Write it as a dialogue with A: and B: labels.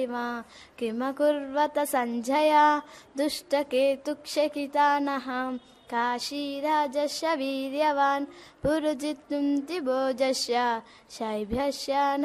A: किमकुर्वत सञ्जय दुष्टकेतुक्षकितानः काशीराजस्य वीर्यवान् पुरुजित्तुं दिवोजस्य शैभ्यस्य